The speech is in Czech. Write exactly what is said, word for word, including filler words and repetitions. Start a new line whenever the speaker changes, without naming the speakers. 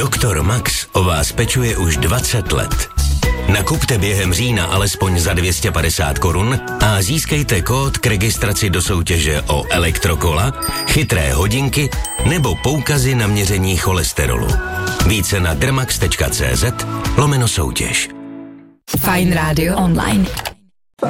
Doktor Max o vás pečuje už dvacet let. Nakupte během října alespoň za dvě stě padesát korun a získejte kód k registraci do soutěže o elektrokola, chytré hodinky nebo poukazy na měření cholesterolu. Více na dermax tečka cé zet lomeno soutěž.
Fajn rádio online.